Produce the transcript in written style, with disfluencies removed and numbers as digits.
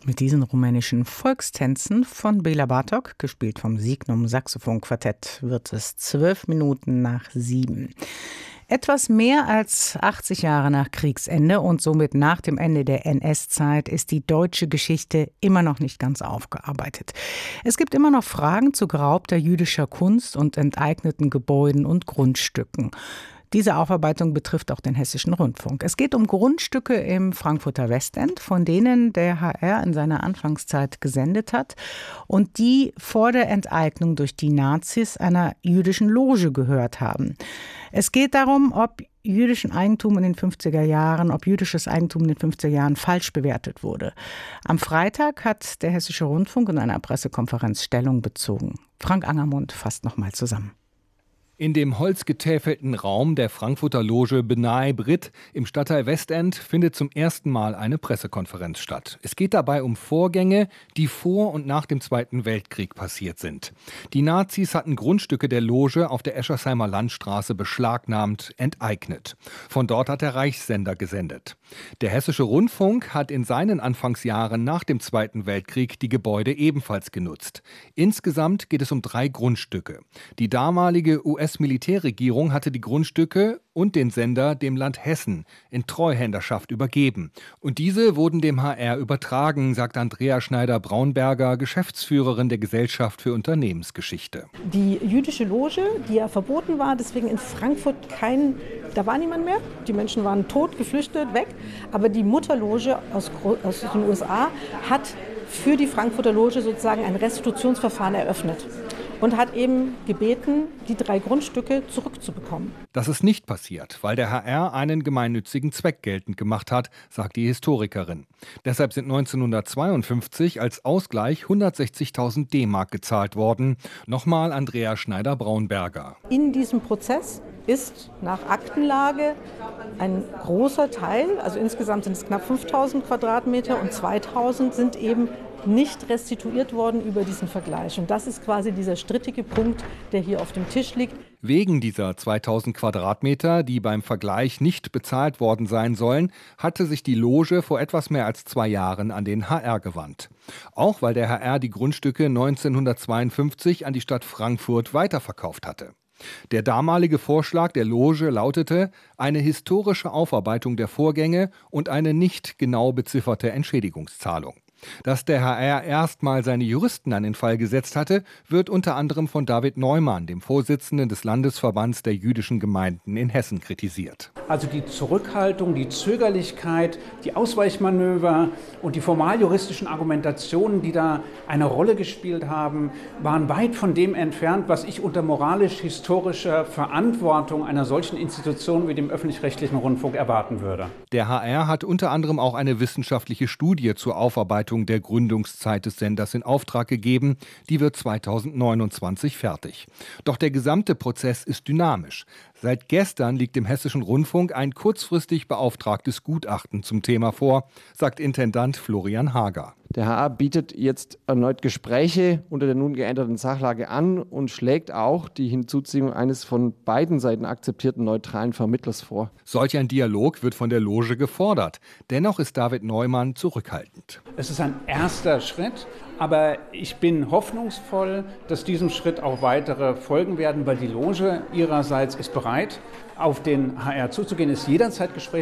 Mit diesen rumänischen Volkstänzen von Béla Bartók, gespielt vom Signum Saxophon-Quartett, wird es 12 Minuten nach 7. Etwas mehr als 80 Jahre nach Kriegsende und somit nach dem Ende der NS-Zeit ist die deutsche Geschichte immer noch nicht ganz aufgearbeitet. Es gibt immer noch Fragen zu geraubter jüdischer Kunst und enteigneten Gebäuden und Grundstücken. Diese Aufarbeitung betrifft auch den Hessischen Rundfunk. Es geht um Grundstücke im Frankfurter Westend, von denen der HR in seiner Anfangszeit gesendet hat und die vor der Enteignung durch die Nazis einer jüdischen Loge gehört haben. Es geht darum, ob jüdisches Eigentum in den 50er Jahren falsch bewertet wurde. Am Freitag hat der Hessische Rundfunk in einer Pressekonferenz Stellung bezogen. Frank Angermund fasst nochmal zusammen. In dem holzgetäfelten Raum der Frankfurter Loge B'nai B'rith im Stadtteil Westend findet zum ersten Mal eine Pressekonferenz statt. Es geht dabei um Vorgänge, die vor und nach dem Zweiten Weltkrieg passiert sind. Die Nazis hatten Grundstücke der Loge auf der Eschersheimer Landstraße beschlagnahmt, enteignet. Von dort hat der Reichssender gesendet. Der Hessische Rundfunk hat in seinen Anfangsjahren nach dem Zweiten Weltkrieg die Gebäude ebenfalls genutzt. Insgesamt geht es um 3 Grundstücke. Die damalige US-Militärregierung hatte die Grundstücke und den Sender dem Land Hessen in Treuhänderschaft übergeben. Und diese wurden dem HR übertragen, sagt Andrea Schneider-Braunberger, Geschäftsführerin der Gesellschaft für Unternehmensgeschichte. Die jüdische Loge, die ja verboten war, deswegen in Frankfurt da war niemand mehr. Die Menschen waren tot, geflüchtet, weg. Aber die Mutterloge aus den USA hat für die Frankfurter Loge sozusagen ein Restitutionsverfahren eröffnet. Und hat eben gebeten, die 3 Grundstücke zurückzubekommen. Das ist nicht passiert, weil der HR einen gemeinnützigen Zweck geltend gemacht hat, sagt die Historikerin. Deshalb sind 1952 als Ausgleich 160.000 D-Mark gezahlt worden. Nochmal Andrea Schneider-Braunberger. In diesem Prozess ist nach Aktenlage ein großer Teil, also insgesamt sind es knapp 5.000 Quadratmeter und 2.000 sind eben nicht restituiert worden über diesen Vergleich. Und das ist quasi dieser strittige Punkt, der hier auf dem Tisch liegt. Wegen dieser 2000 Quadratmeter, die beim Vergleich nicht bezahlt worden sein sollen, hatte sich die Loge vor etwas mehr als 2 Jahren an den HR gewandt. Auch weil der HR die Grundstücke 1952 an die Stadt Frankfurt weiterverkauft hatte. Der damalige Vorschlag der Loge lautete eine historische Aufarbeitung der Vorgänge und eine nicht genau bezifferte Entschädigungszahlung. Dass der HR erstmal seine Juristen an den Fall gesetzt hatte, wird unter anderem von David Neumann, dem Vorsitzenden des Landesverbands der jüdischen Gemeinden in Hessen, kritisiert. Also die Zurückhaltung, die Zögerlichkeit, die Ausweichmanöver und die formaljuristischen Argumentationen, die da eine Rolle gespielt haben, waren weit von dem entfernt, was ich unter moralisch-historischer Verantwortung einer solchen Institution wie dem öffentlich-rechtlichen Rundfunk erwarten würde. Der HR hat unter anderem auch eine wissenschaftliche Studie zur Aufarbeitung der Gründungszeit des Senders in Auftrag gegeben. Die wird 2029 fertig. Doch der gesamte Prozess ist dynamisch. Seit gestern liegt dem Hessischen Rundfunk ein kurzfristig beauftragtes Gutachten zum Thema vor, sagt Intendant Florian Hager. Der HR bietet jetzt erneut Gespräche unter der nun geänderten Sachlage an und schlägt auch die Hinzuziehung eines von beiden Seiten akzeptierten neutralen Vermittlers vor. Solch ein Dialog wird von der Loge gefordert. Dennoch ist David Neumann zurückhaltend. Es ist ein erster Schritt, aber ich bin hoffnungsvoll, dass diesem Schritt auch weitere folgen werden, weil die Loge ihrerseits ist bereit, auf den HR zuzugehen, ist jederzeit Gespräch.